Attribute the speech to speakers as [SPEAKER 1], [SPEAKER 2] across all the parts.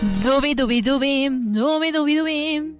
[SPEAKER 1] Dubi, dubi, dubi, dubi, dubi, dubi.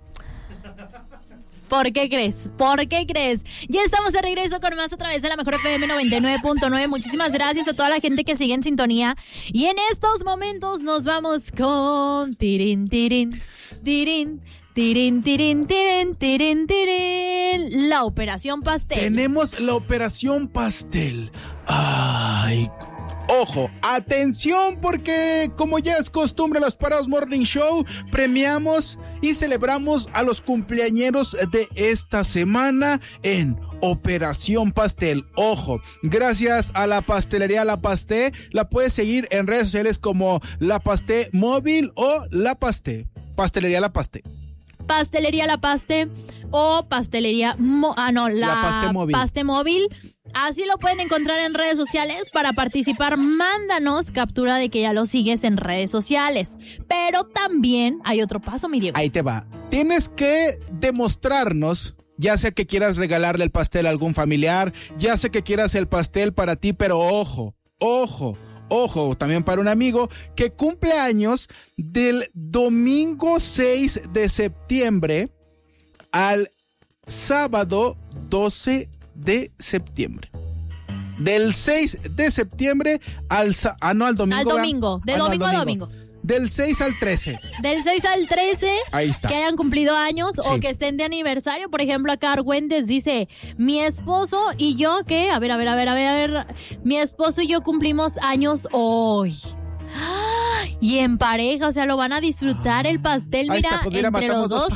[SPEAKER 1] ¿Por qué crees? ¿Por qué crees? Ya estamos de regreso con más a través de la Mejor FM 99.9. Muchísimas gracias a toda la gente que sigue en sintonía. Y en estos momentos nos vamos con tirin, tirin, tirin, tirin, tirin, tirin, tirin, tirin. La Operación Pastel.
[SPEAKER 2] Tenemos la Operación Pastel. Ay, ojo, atención, porque como ya es costumbre los Parados Morning Show, premiamos y celebramos a los cumpleañeros de esta semana en Operación Pastel. Ojo, gracias a la pastelería La Pasté, la puedes seguir en redes sociales como La Pasté Móvil o La Pasté, Pastelería La Pasté.
[SPEAKER 1] Pastelería La Pasté o Pastelería La
[SPEAKER 2] Pasté Móvil.
[SPEAKER 1] Pasté Móvil. Así lo pueden encontrar en redes sociales. Para participar, mándanos captura de que ya lo sigues en redes sociales. Pero también hay otro paso, mi Diego.
[SPEAKER 2] Ahí te va. Tienes que demostrarnos, ya sea que quieras regalarle el pastel a algún familiar, ya sea que quieras el pastel para ti, pero ojo, también para un amigo que cumple años del domingo 6 de septiembre al sábado 12 de septiembre. Del 6 de septiembre al domingo.
[SPEAKER 1] Al domingo, de domingo a domingo.
[SPEAKER 2] Del 6 al 13.
[SPEAKER 1] Del 6 al 13.
[SPEAKER 2] Ahí está.
[SPEAKER 1] Que hayan cumplido años, sí, o que estén de aniversario. Por ejemplo, acá Argüentes dice, mi esposo y yo, ¿qué? A ver. Mi esposo y yo cumplimos años hoy. Y en pareja, o sea, lo van a disfrutar el pastel, mira,
[SPEAKER 2] está, pues
[SPEAKER 1] entre los dos.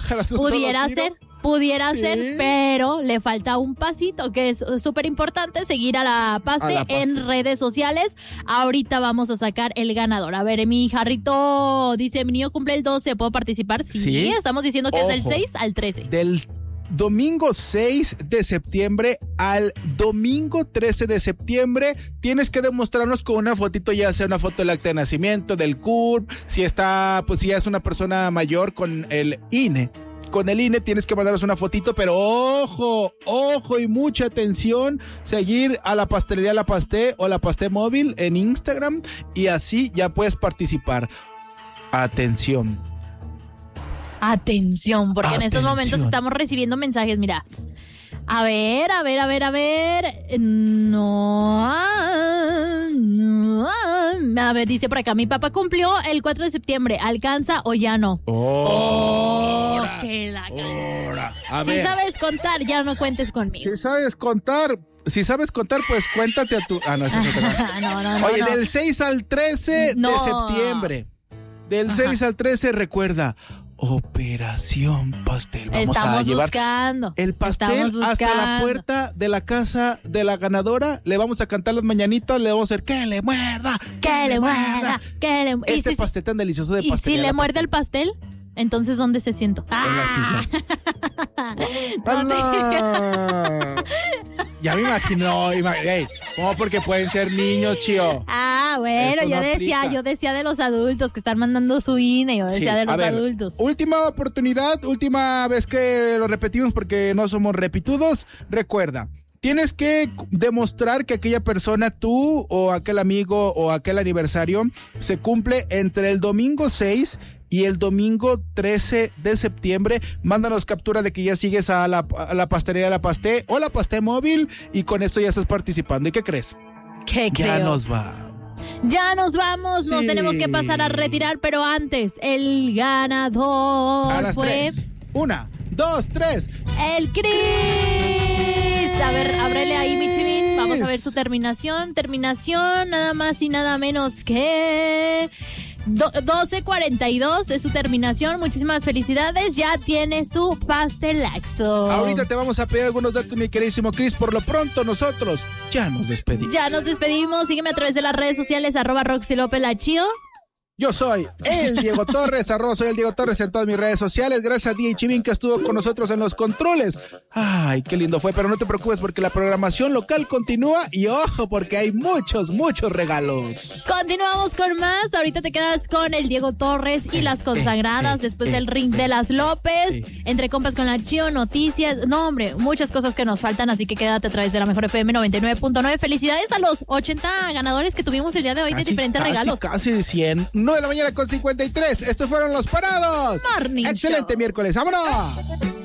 [SPEAKER 1] Pudiera ser, pero le falta un pasito, que es súper importante, seguir a la Pasté en redes sociales. Ahorita vamos a sacar el ganador. A ver, mi jarrito dice, mi niño cumple el 12, ¿puedo participar? Sí, estamos diciendo que es del 6 al 13.
[SPEAKER 2] Del domingo 6 de septiembre al domingo 13 de septiembre tienes que demostrarnos con una fotito, ya sea una foto del acta de nacimiento, del CURP, si ya es una persona mayor con el INE. Con el INE tienes que mandarnos una fotito, pero ojo y mucha atención, seguir a la pastelería La Pasté o La Pasté Móvil en Instagram y así ya puedes participar. Atención, porque
[SPEAKER 1] en estos momentos estamos recibiendo mensajes, mira. A ver. A ver, dice por acá, mi papá cumplió el 4 de septiembre, ¿alcanza o ya no? Que la Si sabes contar, ya no cuentes conmigo.
[SPEAKER 2] Si sabes contar, pues cuéntate a tu... no, ese es otro.
[SPEAKER 1] No.
[SPEAKER 2] Oye, del 6 al 13 de septiembre. Del 6 al 13, recuerda... Operación Pastel. Vamos a llevar el pastel hasta la puerta de la casa de la ganadora. Le vamos a cantar las mañanitas, le vamos a hacer que le muerda, que le muerda. Este pastel tan delicioso de pastel.
[SPEAKER 1] ¿Y si le muerde el pastel? Entonces, ¿dónde se siento?
[SPEAKER 2] En la silla. Ya me imagino. ¿Cómo? Porque pueden ser niños, Chío.
[SPEAKER 1] Bueno, yo decía de los adultos que están mandando su INE. Yo decía de los adultos.
[SPEAKER 2] Última oportunidad, última vez que lo repetimos porque no somos repitudos. Recuerda, tienes que demostrar que aquella persona, tú o aquel amigo o aquel aniversario, se cumple entre el domingo 6 y el domingo 13 de septiembre. Mándanos captura de que ya sigues a la pastelería La Pasté o La Pasté Móvil y con eso ya estás participando. ¿Y qué crees?
[SPEAKER 1] ¿Qué creo? Ya nos vamos, sí. Nos tenemos que pasar a retirar, pero antes, el ganador
[SPEAKER 2] a las
[SPEAKER 1] fue...
[SPEAKER 2] 3. 1, 2, 3.
[SPEAKER 1] ¡El Cris! A ver, ábrele ahí, mi chivín. Vamos a ver su terminación. Terminación, nada más y nada menos que... 12:42 es su terminación. Muchísimas felicidades. Ya tiene su pastelazo.
[SPEAKER 2] Ahorita te vamos a pedir algunos datos, mi queridísimo Cris. Por lo pronto, nosotros ya nos despedimos.
[SPEAKER 1] Sígueme a través de las redes sociales, @RoxyLopezLaChio.
[SPEAKER 2] Yo soy el Diego Torres, soy el Diego Torres en todas mis redes sociales. Gracias a DJ Chivín que estuvo con nosotros en los controles. Ay, qué lindo fue, pero no te preocupes porque la programación local continúa y ojo porque hay muchos regalos.
[SPEAKER 1] Continuamos con más. Ahorita te quedas con el Diego Torres y las consagradas después del ring de las López. Entre compas con la Chío, noticias. No, hombre, muchas cosas que nos faltan, así que quédate a través de la Mejor FM 99.9. Felicidades a los 80 ganadores que tuvimos el día de hoy de diferentes regalos.
[SPEAKER 2] Casi 100. 9 de la mañana con 53. Estos fueron los parados.
[SPEAKER 1] Morning
[SPEAKER 2] Excelente
[SPEAKER 1] Show.
[SPEAKER 2] miércoles. ¡Vámonos!